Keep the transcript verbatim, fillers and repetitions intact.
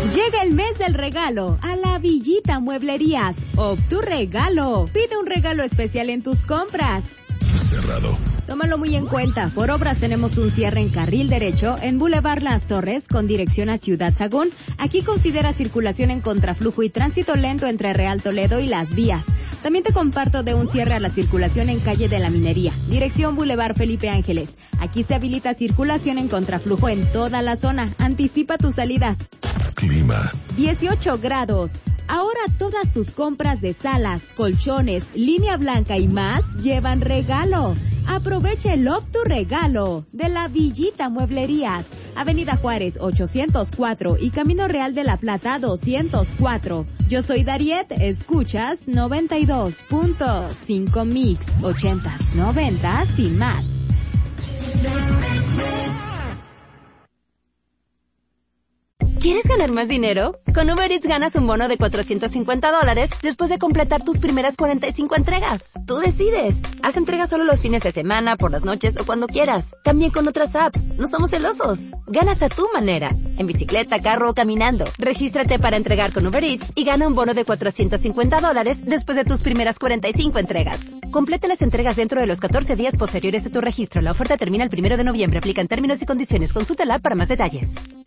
Llega el mes del regalo a la Villita Mueblerías. Ob tu regalo. Pide un regalo especial en tus compras. Cerrado. Tómalo muy en cuenta. Por obras tenemos un cierre en carril derecho en Boulevard Las Torres con dirección a Ciudad Sagún. Aquí considera circulación en contraflujo y tránsito lento entre Real Toledo y Las Vías. También te comparto de un cierre a la circulación en calle de la Minería, dirección Boulevard Felipe Ángeles. Aquí se habilita circulación en contraflujo en toda la zona. Anticipa tus salidas. Clima. dieciocho grados. Ahora todas tus compras de salas, colchones, línea blanca y más llevan regalo. Aprovecha el Ob tu regalo de la Villita Mueblerías. Avenida Juárez ochocientos cuatro y Camino Real de la Plata doscientos cuatro. Yo soy Dariet, escuchas noventa y dos punto cinco Mix, ochentas, noventas y más. ¿Quieres ganar más dinero? Con Uber Eats ganas un bono de cuatrocientos cincuenta dólares después de completar tus primeras cuarenta y cinco entregas. Tú decides. Haz entregas solo los fines de semana, por las noches o cuando quieras. También con otras apps. No somos celosos. Ganas a tu manera. En bicicleta, carro o caminando. Regístrate para entregar con Uber Eats y gana un bono de cuatrocientos cincuenta dólares después de tus primeras cuarenta y cinco entregas. Completa las entregas dentro de los catorce días posteriores a tu registro. La oferta termina el primero de noviembre. Aplican términos y condiciones. Consulta la app para más detalles.